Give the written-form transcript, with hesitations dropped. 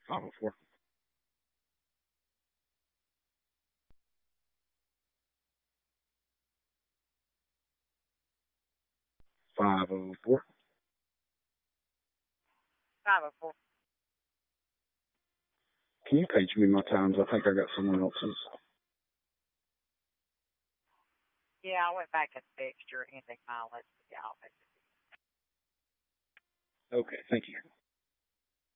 504. 504. 504. Can you page me my times? I think I got someone else's. Yeah, I went back and fixed your ending mileage. Yeah, I'll fix it. Okay, thank you.